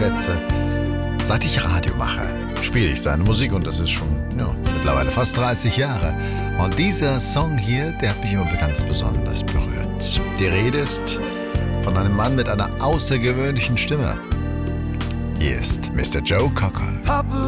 schätze. Seit ich Radio mache, spiele ich seine Musik und das ist schon mittlerweile fast 30 Jahre. Und dieser Song hier, der hat mich immer ganz besonders berührt. Die Rede ist von einem Mann mit einer außergewöhnlichen Stimme. Hier ist Mr. Joe Cocker.